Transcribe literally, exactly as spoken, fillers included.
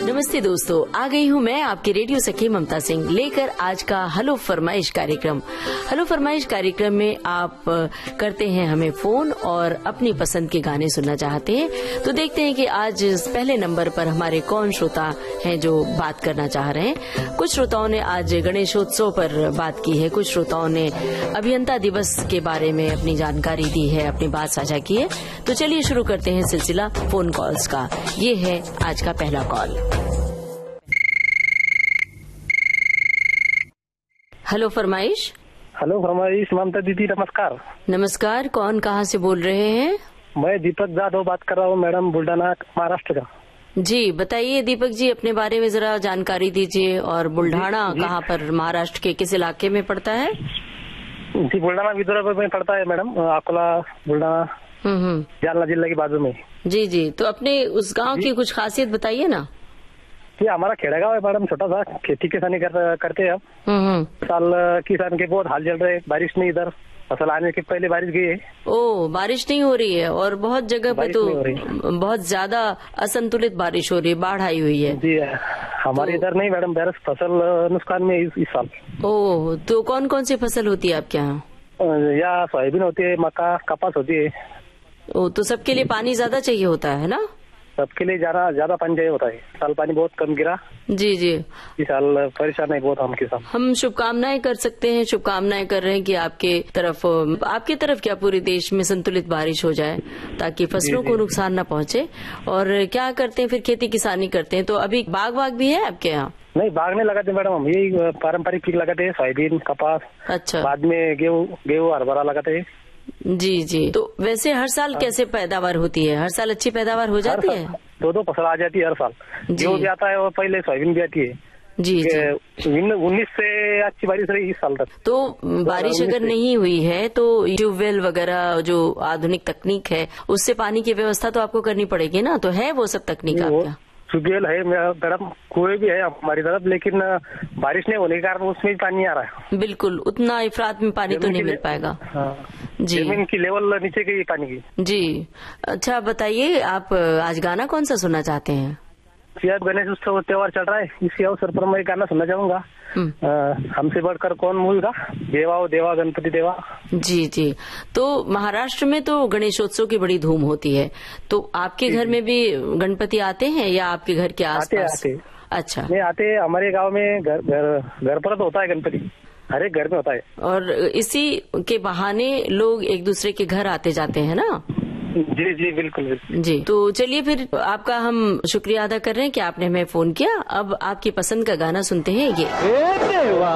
नमस्ते दोस्तों, आ गई हूँ मैं आपके रेडियो सखी ममता सिंह लेकर आज का हेलो फरमाइश कार्यक्रम। हेलो फरमाइश कार्यक्रम में आप करते हैं हमें फोन और अपनी पसंद के गाने सुनना चाहते हैं। तो देखते हैं कि आज पहले नंबर पर हमारे कौन श्रोता हैं जो बात करना चाह रहे हैं। कुछ श्रोताओं ने आज गणेशोत्सव पर बात की है, कुछ श्रोताओं ने अभियंता दिवस के बारे में अपनी जानकारी दी है, अपनी बात साझा की है। तो चलिए शुरू करते हैं सिलसिला फोन कॉल्स का। ये है आज का पहला कॉल। हेलो फरमाइश। हेलो फरमाइश ममता दीदी, नमस्कार। नमस्कार, कौन कहाँ से बोल रहे हैं? मैं दीपक जाधव बात कर रहा हूँ मैडम, बुल्ढाना महाराष्ट्र का। जी बताइए दीपक जी, अपने बारे में जरा जानकारी दीजिए। और बुल्ढाना कहाँ पर, महाराष्ट्र के किस इलाके में पड़ता है? जी बुल्ढाना विदर्भ में पड़ता है मैडम, अकोला बुल्ढाना हम्म जालना जिला के बाजू में। जी जी, तो अपने उस गांव की कुछ खासियत बताइए ना। ये हमारा खेड़ा गाँव है मैडम, छोटा सा, खेती किसानी कर, करते हैं हम। साल किसान के बहुत हाल चल रहे, बारिश नहीं, इधर फसल आने के पहले बारिश गई है। ओ, बारिश नहीं हो रही है और बहुत जगह पे तो बहुत ज्यादा असंतुलित बारिश हो रही है, बाढ़ आई हुई है। जी हमारे इधर तो, नहीं मैडम, बरस फसल नुकसान में इस, इस साल। ओ, तो कौन कौन सी फसल होती है आपके यहाँ? या सोयाबीन होती है, मक्का, कपास होती है। ओ, तो सबके लिए पानी ज्यादा चाहिए होता है ना? सबके लिए ज्यादा ज्यादा पानी चाहिए होता है। साल पानी बहुत कम गिरा। जी जी, इस साल परेशान है बहुत हम किसान। हम शुभकामनाएं कर सकते हैं, शुभकामनाएं कर रहे हैं कि आपके तरफ आपके तरफ क्या पूरे देश में संतुलित बारिश हो जाए ताकि फसलों को नुकसान न पहुंचे। और क्या करते हैं फिर? खेती किसानी करते हैं। तो अभी बाग वाग भी है आपके यहाँ? नहीं, बाग नहीं लगाते मैडम, हम यही पारंपरिक पीक लगाते हैं, सोयाबीन, कपास। अच्छा। बाद में गेहूँ गेहूँ हरभरा लगाते हैं। जी जी, तो वैसे हर साल कैसे पैदावार होती है? हर साल अच्छी पैदावार हो जाती है? दो दो फसल आ जाती है हर साल। गेहूँ भी आता है और पहले सोयाबीन भी आती है। जी जी, उन्नीस से अच्छी बारिश रही इस साल तक। तो बारिश अगर नहीं हुई है तो ट्यूबवेल वगैरह जो आधुनिक तकनीक है उससे पानी की व्यवस्था तो आपको करनी पड़ेगी ना। तो है वो सब तकनीक आपका? ट्यूबवेल है मैडम, कुएं भी है हमारी तरफ, लेकिन बारिश नहीं होने के कारण उसमें भी पानी आ रहा है। बिल्कुल, उतना इफरात में पानी तो नहीं मिल पाएगा। हाँ, जी, जमीन की लेवल नीचे गई पानी की। जी, अच्छा बताइए, आप आज गाना कौन सा सुनना चाहते हैं? गणेश उत्सव त्योहार चल रहा है, इसी अवसर पर मैं गाना सुनना चाहूंगा। हमसे बढ़कर कौन मूवी का, देवा ओ देवा गणपति देवा। जी जी, तो महाराष्ट्र में तो गणेशोत्सव की बड़ी धूम होती है, तो आपके घर में भी गणपति आते हैं या आपके घर के आसपास? आते, आते। अच्छा, नहीं आते, हमारे गांव में घर घर घर पर तो होता है गणपति, हर एक घर में होता है। और इसी के बहाने लोग एक दूसरे के घर आते जाते हैं ना? जी जी बिल्कुल बिल्कुल। जी, तो चलिए फिर आपका हम शुक्रिया अदा कर रहे हैं कि आपने हमें फोन किया। अब आपकी पसंद का गाना सुनते हैं, ये